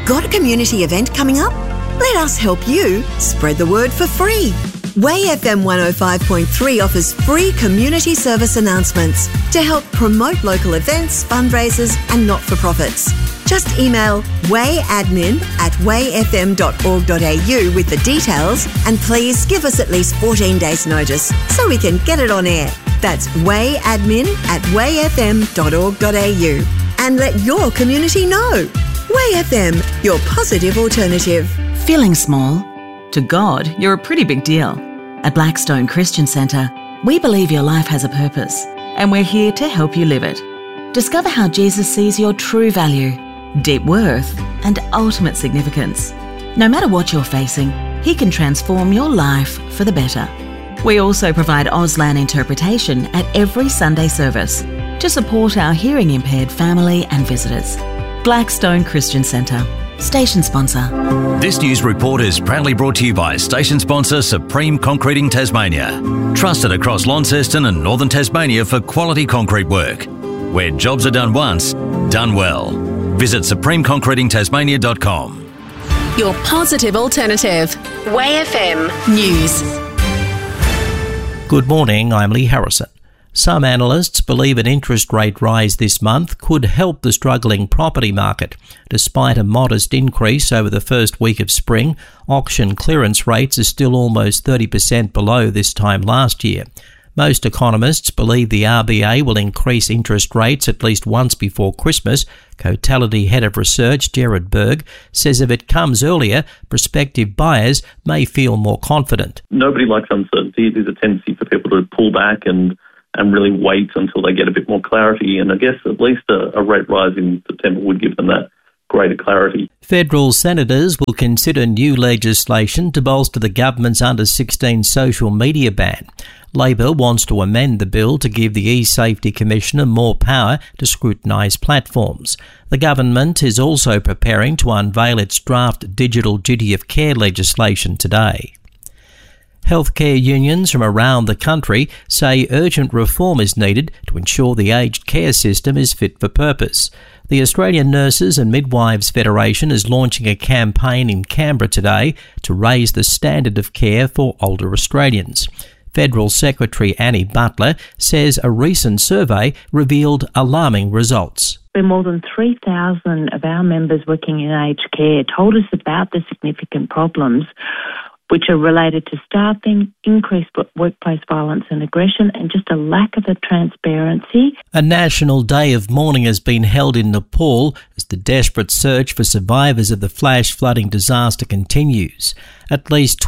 Got a community event coming up? Let us help you spread the word for free. Way FM 105.3 offers free community service announcements to help promote local events, fundraisers and not-for-profits. Just email wayadmin@wayfm.org.au with the details, and please give us at least 14 days notice so we can get it on air. That's wayadmin@wayfm.org.au, and let your community know. Way FM, your positive alternative. Feeling small? To God, you're a pretty big deal. At Blackstone Christian Centre, we believe your life has a purpose, and we're here to help you live it. Discover how Jesus sees your true value, deep worth, and ultimate significance. No matter what you're facing, He can transform your life for the better. We also provide Auslan interpretation at every Sunday service to support our hearing impaired family and visitors. Blackstone Christian Centre, station sponsor. This news report is proudly brought to you by station sponsor Supreme Concreting Tasmania. Trusted across Launceston and Northern Tasmania for quality concrete work. Where jobs are done once, done well. Visit supremeconcretingtasmania.com. Your positive alternative. Way FM News. Good morning, I'm Lee Harrison. Some analysts believe an interest rate rise this month could help the struggling property market. Despite a modest increase over the first week of spring, auction clearance rates are still almost 30% below this time last year. Most economists believe the RBA will increase interest rates at least once before Christmas. Cotality Head of Research Gerard Berg says if it comes earlier, prospective buyers may feel more confident. Nobody likes uncertainty. There's a tendency for people to pull back and really wait until they get a bit more clarity. And I guess at least a rate rise in September would give them that greater clarity. Federal senators will consider new legislation to bolster the government's under-16 social media ban. Labor wants to amend the bill to give the eSafety Commissioner more power to scrutinise platforms. The government is also preparing to unveil its draft digital duty of care legislation today. Healthcare unions from around the country say urgent reform is needed to ensure the aged care system is fit for purpose. The Australian Nurses and Midwives Federation is launching a campaign in Canberra today to raise the standard of care for older Australians. Federal Secretary Annie Butler says a recent survey revealed alarming results. More than 3,000 of our members working in aged care told us about the significant problems which are related to staffing, increased workplace violence and aggression, and just a lack of a transparency. A national day of mourning has been held in Nepal as the desperate search for survivors of the flash flooding disaster continues. At least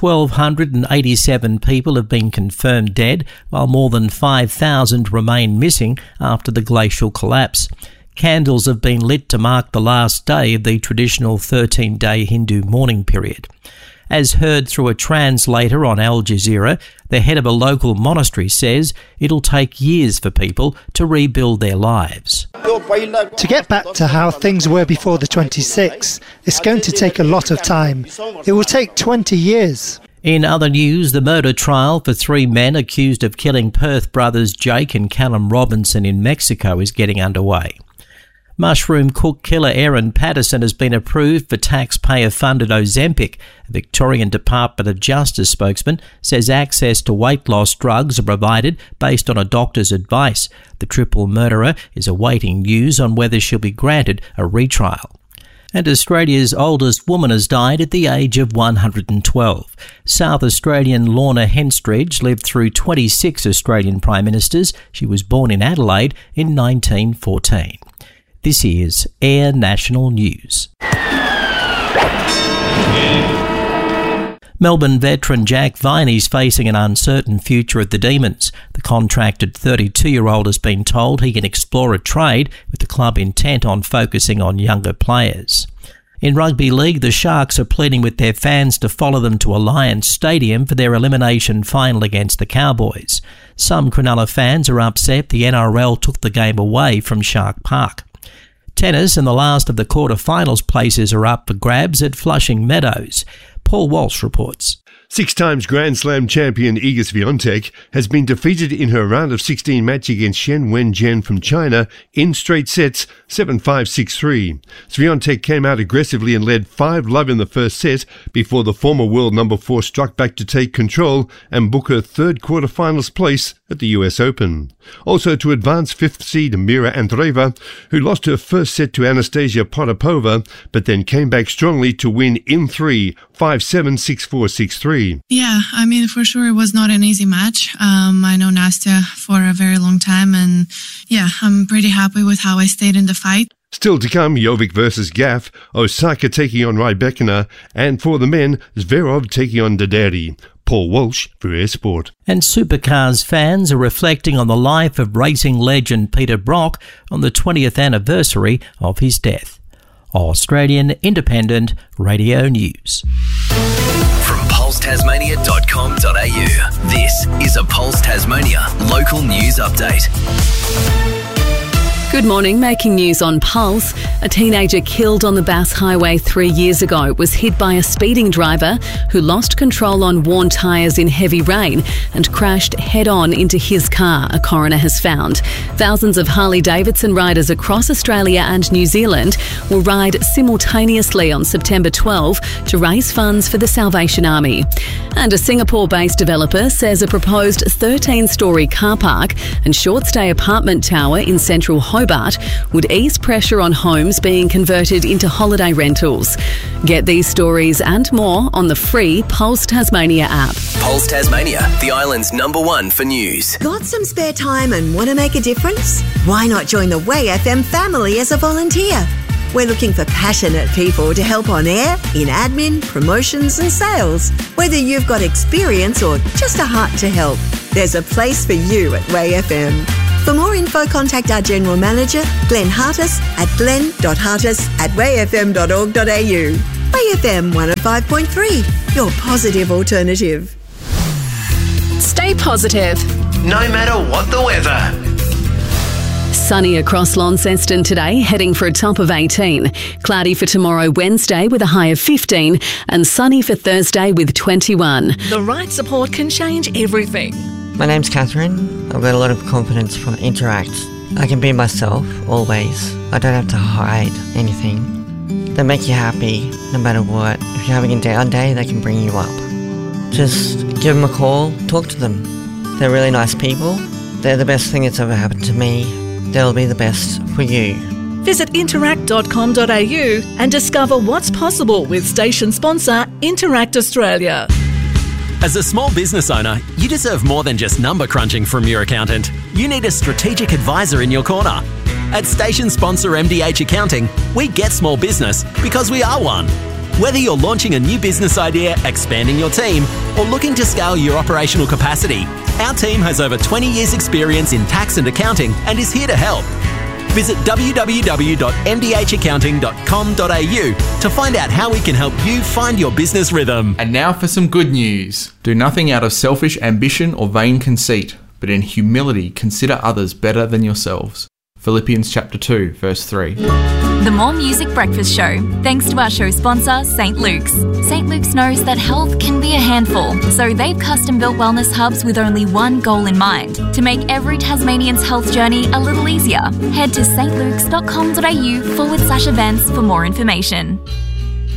1,287 people have been confirmed dead, while more than 5,000 remain missing after the glacial collapse. Candles have been lit to mark the last day of the traditional 13-day Hindu mourning period. As heard through a translator on Al Jazeera, the head of a local monastery says it'll take years for people to rebuild their lives. To get back to how things were before the 26th, it's going to take a lot of time. It will take 20 years. In other news, the murder trial for 3 men accused of killing Perth brothers Jake and Callum Robinson in Mexico is getting underway. Mushroom cook killer Erin Patterson has been approved for taxpayer-funded Ozempic. A Victorian Department of Justice spokesman says access to weight loss drugs are provided based on a doctor's advice. The triple murderer is awaiting news on whether she'll be granted a retrial. And Australia's oldest woman has died at the age of 112. South Australian Lorna Henstridge lived through 26 Australian Prime Ministers. She was born in Adelaide in 1914. This is Air National News. Melbourne veteran Jack Viney is facing an uncertain future at the Demons. The contracted 32-year-old has been told he can explore a trade, with the club intent on focusing on younger players. In rugby league, the Sharks are pleading with their fans to follow them to Alliance Stadium for their elimination final against the Cowboys. Some Cronulla fans are upset the NRL took the game away from Shark Park. Tennis and the last of the quarter-finals places are up for grabs at Flushing Meadows. Paul Walsh reports. 6 times Grand Slam champion Iga Swiatek has been defeated in her round of 16 match against Shen Wen-Zhen from China in straight sets 7-5, 6-3. Swiatek came out aggressively and led 5-love in the first set before the former world number 4 struck back to take control and book her third quarterfinals place at the US Open. Also to advance 5th seed Mira Andreeva, who lost her first set to Anastasia Potapova, but then came back strongly to win in 3, 5-7, 6-4, 6-3. Yeah, I mean, for sure it was not an easy match. I know Nastia for a very long time, and yeah, I'm pretty happy with how I stayed in the fight. Still to come, Jovic versus Gaff, Osaka taking on Rybakina, and for the men, Zverov taking on Daderi. Paul Walsh for Air Sport. And Supercars fans are reflecting on the life of racing legend Peter Brock on the 20th anniversary of his death. Australian Independent Radio News. From pulsetasmania.com.au, this is a Pulse Tasmania local news update. Good morning. Making news on Pulse. A teenager killed on the Bass Highway 3 years ago was hit by a speeding driver who lost control on worn tyres in heavy rain and crashed head-on into his car, a coroner has found. Thousands of Harley-Davidson riders across Australia and New Zealand will ride simultaneously on September 12 to raise funds for the Salvation Army. And a Singapore-based developer says a proposed 13-storey car park and short-stay apartment tower in central Hobart would ease pressure on homes being converted into holiday rentals. Get these stories and more on the free Pulse Tasmania app. Pulse Tasmania, the island's #1 for news. Got some spare time and want to make a difference? Why not join the Way FM family as a volunteer? We're looking for passionate people to help on air, in admin, promotions and sales. Whether you've got experience or just a heart to help, there's a place for you at Way FM. For more info, contact our General Manager, Glenn Hartis, at glenn.hartis@wayfm.org.au. Way FM 105.3, your positive alternative. Stay positive. No matter what the weather. Sunny across Launceston today, heading for a top of 18. Cloudy for tomorrow, Wednesday, with a high of 15. And sunny for Thursday with 21. The right support can change everything. My name's Catherine. I've got a lot of confidence from Interact. I can be myself, always. I don't have to hide anything. They make you happy, no matter what. If you're having a down day, they can bring you up. Just give them a call, talk to them. They're really nice people. They're the best thing that's ever happened to me. They'll be the best for you. Visit interact.com.au and discover what's possible with station sponsor Interact Australia. As a small business owner, you deserve more than just number crunching from your accountant. You need a strategic advisor in your corner. At station sponsor MDH Accounting, we get small business because we are one. Whether you're launching a new business idea, expanding your team, or looking to scale your operational capacity, our team has over 20 years' experience in tax and accounting and is here to help. Visit www.mdhaccounting.com.au to find out how we can help you find your business rhythm. And now for some good news. Do nothing out of selfish ambition or vain conceit, but in humility consider others better than yourselves. Philippians chapter 2, verse 3. The More Music Breakfast Show, thanks to our show sponsor, St. Luke's. St. Luke's knows that health can be a handful, so they've custom-built wellness hubs with only one goal in mind, to make every Tasmanian's health journey a little easier. Head to stlukes.com.au/events for more information.